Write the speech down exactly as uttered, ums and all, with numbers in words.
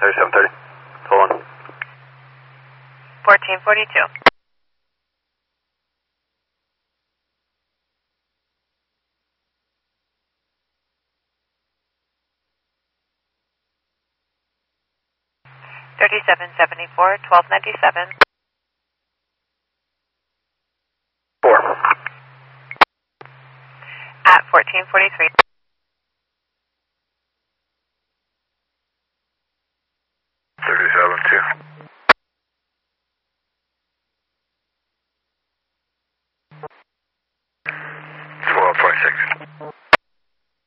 thirty-seven thirty. Hold on. fourteen forty-two. thirty-seven seventy-four, twelve ninety-seven. Four. At fourteen forty-three. thirty-seven two.